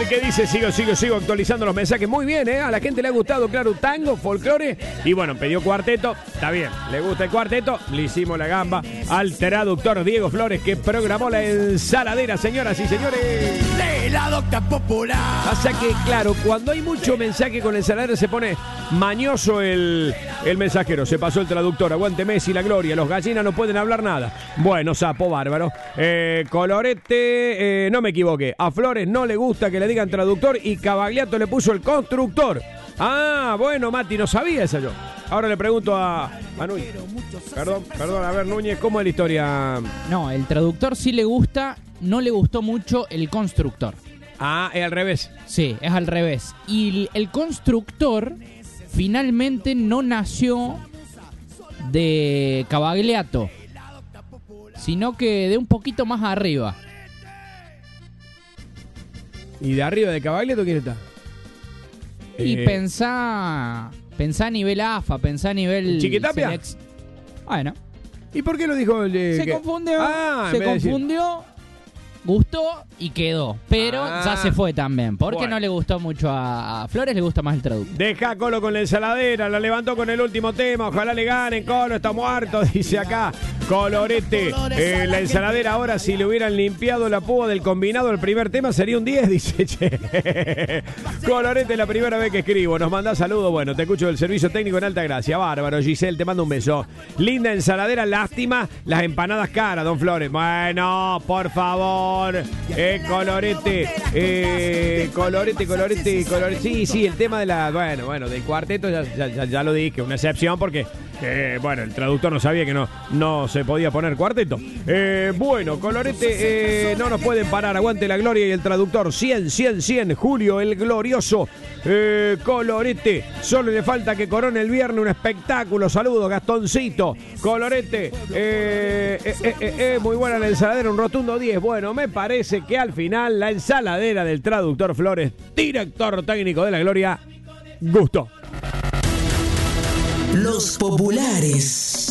¿qué dice? Sigo actualizando los mensajes. Muy bien, ¿eh? A la gente le ha gustado, claro, tango, folclore. Y bueno, pidió cuarteto. Está bien, le gusta el cuarteto. Le hicimos la gamba al traductor Diego Flores, que programó la ensaladera, señoras y señores. De la docta popular. Pasa que, claro, cuando hay mucho mensaje con la ensaladera se pone mañoso el mensajero. Se pasó el traductor. Aguante Messi, la gloria. Los gallinas no pueden hablar nada. Bueno, sapo bárbaro. Colorete, no me equivoqué. A Flores no le gusta que le digan traductor y Cavagliato le puso el constructor. Ah, bueno, Mati, no sabía eso yo. Ahora le pregunto a Núñez. Perdón, a ver, Núñez, ¿cómo es la historia? No, el traductor sí le gusta, no le gustó mucho el constructor. Ah, es al revés. Sí, es al revés. Y el constructor finalmente no nació de Cavagliato, sino que de un poquito más arriba. ¿Y de arriba de Cavagliato quién está? Y pensá a nivel AFA, pensá a nivel... ¿Chiquitapia? Bueno. ¿Y por qué lo dijo el Se confundió. Ah, se confundió. Gustó y quedó. Pero ya se fue también. Porque bueno, no le gustó mucho a Flores, le gusta más el traductor. Deja a Colo con la ensaladera, la levantó con el último tema. Ojalá le ganen, Colo está muerto, dice acá Colorete. La ensaladera ahora, si le hubieran limpiado la púa del combinado el primer tema, sería un 10, dice che. Colorete, la primera vez que escribo. Nos manda saludos. Bueno, te escucho del servicio técnico en Altagracia. Bárbaro, Giselle, te mando un beso. Linda ensaladera, lástima las empanadas caras, don Flores. Bueno, por favor. Colorete. Colorete. Sí, el tema de la... Bueno, del cuarteto ya lo dije, una excepción porque... bueno, el traductor no sabía que no se podía poner cuarteto. Bueno, Colorete, no nos pueden parar. Aguante la gloria y el traductor. 100. Julio, el glorioso. Colorete, solo le falta que corone el viernes un espectáculo. Saludos, Gastoncito. Colorete, muy buena la ensaladera, un rotundo 10. Bueno, me parece que al final la ensaladera del traductor Flores, director técnico de la gloria, gustó. Los populares.